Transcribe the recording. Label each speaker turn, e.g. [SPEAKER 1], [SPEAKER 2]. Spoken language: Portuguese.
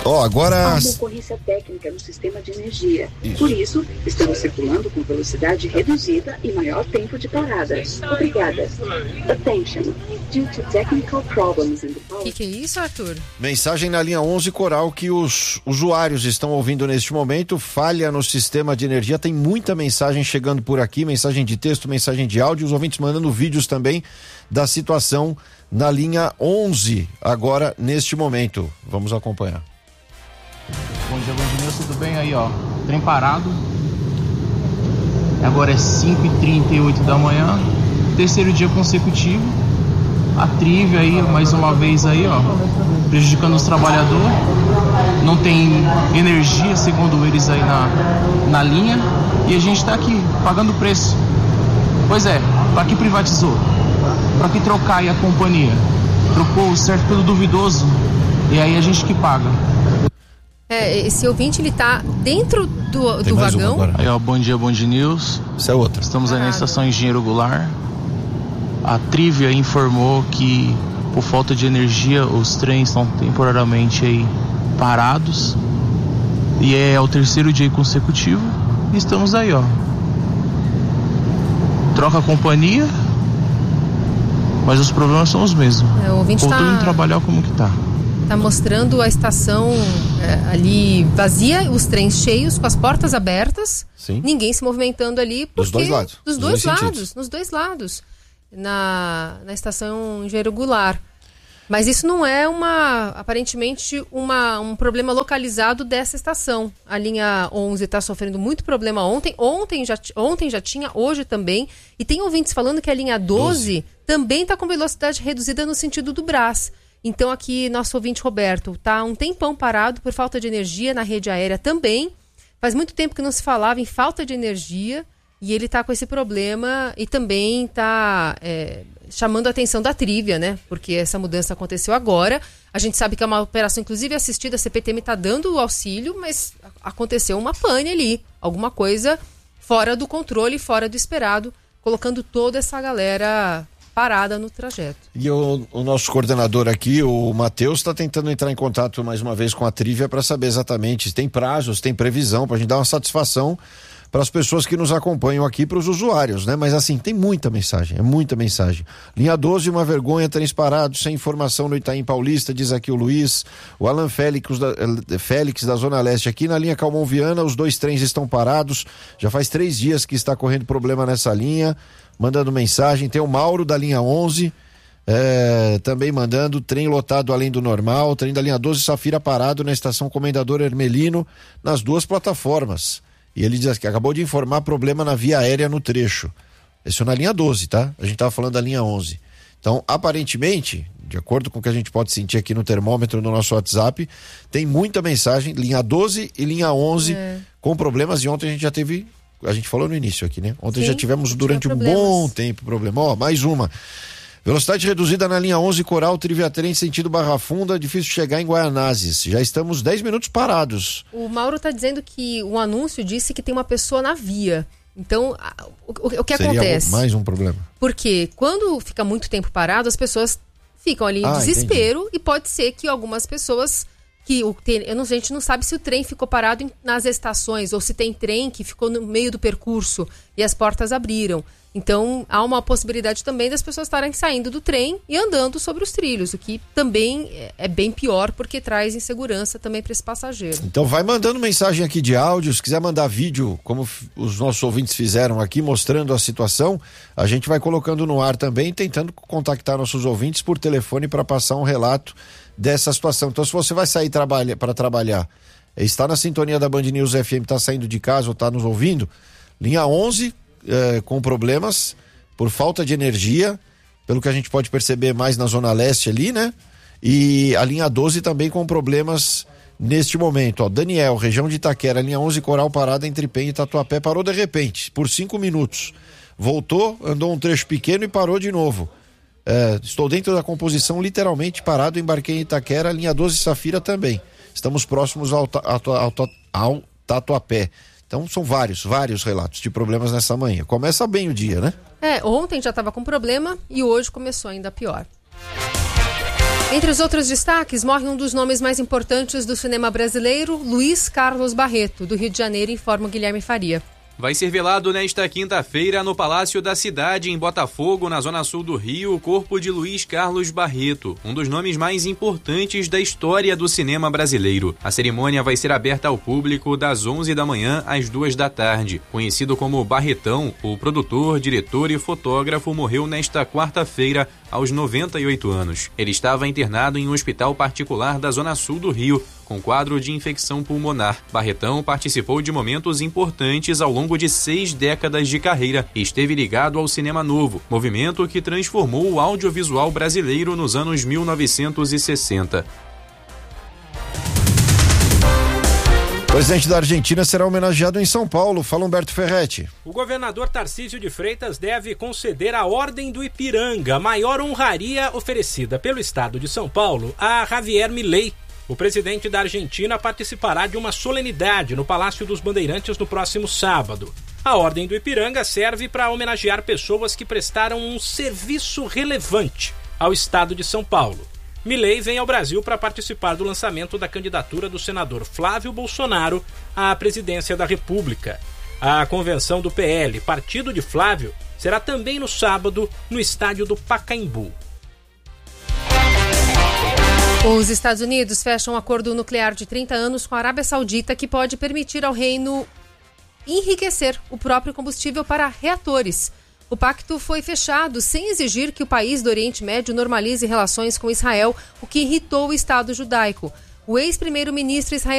[SPEAKER 1] Agora...
[SPEAKER 2] Há uma ocorrência técnica no sistema de energia. Por isso, estamos circulando com velocidade reduzida e maior tempo de parada. Obrigada. Attention. Due to technical problems in the power...
[SPEAKER 3] Que é isso, Arthur?
[SPEAKER 1] Mensagem na linha 11 Coral que os usuários estão ouvindo neste momento. Falha no sistema de energia. Tem muita mensagem chegando por aqui. Mensagem de texto, mensagem de áudio. Os ouvintes mandando vídeos também da situação na linha 11 agora neste momento. Vamos acompanhar.
[SPEAKER 4] Bom dia, Nilson, tudo bem aí, ó? Trem parado. Agora é 5h38 da manhã. Terceiro dia consecutivo. A trívia aí, mais uma vez aí, ó, prejudicando os trabalhadores. Não tem energia, segundo eles aí na linha. E a gente tá aqui, pagando o preço. Pois é, pra que privatizou? Pra que trocar aí a companhia? Trocou o certo pelo duvidoso. E aí a gente que paga.
[SPEAKER 3] Esse ouvinte, ele tá dentro do vagão.
[SPEAKER 4] Aí, ó, bom dia, Band News.
[SPEAKER 1] Isso é outra.
[SPEAKER 4] Estamos aí na estação Engenheiro Goulart. A Trívia informou que, por falta de energia, os trens estão temporariamente aí parados. E é o terceiro dia consecutivo. E estamos aí, ó. Troca a companhia, mas os problemas são os mesmos.
[SPEAKER 3] O ouvinte
[SPEAKER 4] voltando a trabalhar como que tá.
[SPEAKER 3] Tá mostrando a estação ali vazia, os trens cheios, com as portas abertas.
[SPEAKER 1] Sim.
[SPEAKER 3] Ninguém se movimentando ali. Porque,
[SPEAKER 1] dos dois lados.
[SPEAKER 3] Dos dois lados, nos dois lados. Na estação Engenheiro Goulart. Mas isso não é aparentemente um problema localizado dessa estação. A linha 11 está sofrendo muito problema ontem já tinha, hoje também. E tem ouvintes falando que a linha 12 também está com velocidade reduzida no sentido do Brás. Então aqui, nosso ouvinte Roberto está um tempão parado por falta de energia na rede aérea também. Faz muito tempo que não se falava em falta de energia e ele está com esse problema e também está chamando a atenção da Trívia, né? Porque essa mudança aconteceu agora. A gente sabe que é uma operação, inclusive, assistida. A CPTM está dando o auxílio, mas aconteceu uma pane ali. Alguma coisa fora do controle, fora do esperado, colocando toda essa galera parada no trajeto.
[SPEAKER 1] E o nosso coordenador aqui, o Matheus, está tentando entrar em contato mais uma vez com a Trívia para saber exatamente se tem prazos, tem previsão, para a gente dar uma satisfação para as pessoas que nos acompanham aqui, para os usuários, né? Mas assim, tem muita mensagem, é muita mensagem. Linha 12, uma vergonha, trens parados, sem informação no Itaim Paulista, diz aqui o Luiz. O Alan Félix da Zona Leste aqui na linha Calmon Viana, os 2 trens estão parados, já faz 3 dias que está correndo problema nessa linha, mandando mensagem. Tem o Mauro da linha 11, também mandando, trem lotado além do normal, trem da linha 12 Safira parado na estação Comendador Hermelino, nas 2 plataformas. E ele diz que acabou de informar problema na via aérea no trecho. Isso é na linha 12, tá? A gente estava falando da linha 11. Então, aparentemente, de acordo com o que a gente pode sentir aqui no termômetro no nosso WhatsApp, tem muita mensagem, linha 12 e linha 11 com problemas. E ontem a gente já teve, a gente falou no início aqui, né? Ontem já tivemos durante um bom tempo problema. Mais uma. Velocidade reduzida na linha 11 Coral, Trívia Trem, sentido Barra Funda, difícil chegar em Guaianazes. Já estamos 10 minutos parados.
[SPEAKER 3] O Mauro está dizendo que o anúncio disse que tem uma pessoa na via. Então, o que acontece?
[SPEAKER 1] Mais um problema.
[SPEAKER 3] Porque quando fica muito tempo parado, as pessoas ficam ali em desespero. Entendi. E pode ser que algumas pessoas... a gente não sabe se o trem ficou parado nas estações ou se tem trem que ficou no meio do percurso e as portas abriram. Então, há uma possibilidade também das pessoas estarem saindo do trem e andando sobre os trilhos, o que também é bem pior, porque traz insegurança também para esse passageiro.
[SPEAKER 1] Então, vai mandando mensagem aqui de áudio, se quiser mandar vídeo, como os nossos ouvintes fizeram aqui, mostrando a situação, a gente vai colocando no ar também, tentando contactar nossos ouvintes por telefone para passar um relato dessa situação. Então, se você vai sair para trabalhar, está na sintonia da Band News FM, está saindo de casa ou está nos ouvindo, linha 11 com problemas por falta de energia, pelo que a gente pode perceber mais na Zona Leste ali, né? E a linha 12 também com problemas neste momento. Ó, Daniel, região de Itaquera, linha 11 Coral parada entre Penha e Tatuapé, parou de repente, por 5 minutos. Voltou, andou um trecho pequeno e parou de novo. Estou dentro da composição, literalmente parado, embarquei em Itaquera, linha 12 Safira também. Estamos próximos ao Tatuapé. Então são vários relatos de problemas nessa manhã. Começa bem o dia, né?
[SPEAKER 3] Ontem já estava com problema e hoje começou ainda pior. Entre os outros destaques, morre um dos nomes mais importantes do cinema brasileiro, Luiz Carlos Barreto, do Rio de Janeiro, informa o Guilherme Faria.
[SPEAKER 5] Vai ser velado nesta quinta-feira no Palácio da Cidade, em Botafogo, na zona sul do Rio, o corpo de Luiz Carlos Barreto, um dos nomes mais importantes da história do cinema brasileiro. A cerimônia vai ser aberta ao público das 11 da manhã às 2 da tarde. Conhecido como Barretão, o produtor, diretor e fotógrafo morreu nesta quarta-feira aos 98 anos. Ele estava internado em um hospital particular da zona sul do Rio, com quadro de infecção pulmonar. Barretão participou de momentos importantes ao longo de 6 décadas de carreira e esteve ligado ao cinema novo, movimento que transformou o audiovisual brasileiro nos anos 1960.
[SPEAKER 1] O presidente da Argentina será homenageado em São Paulo. Fala Humberto Ferretti.
[SPEAKER 6] O governador Tarcísio de Freitas deve conceder a Ordem do Ipiranga, a maior honraria oferecida pelo estado de São Paulo a Javier Milei. O presidente da Argentina participará de uma solenidade no Palácio dos Bandeirantes no próximo sábado. A Ordem do Ipiranga serve para homenagear pessoas que prestaram um serviço relevante ao estado de São Paulo. Milei vem ao Brasil para participar do lançamento da candidatura do senador Flávio Bolsonaro à presidência da República. A convenção do PL, partido de Flávio, será também no sábado no estádio do Pacaembu.
[SPEAKER 3] Os Estados Unidos fecham um acordo nuclear de 30 anos com a Arábia Saudita que pode permitir ao reino enriquecer o próprio combustível para reatores. O pacto foi fechado sem exigir que o país do Oriente Médio normalize relações com Israel, o que irritou o Estado judaico. O ex-primeiro-ministro israelense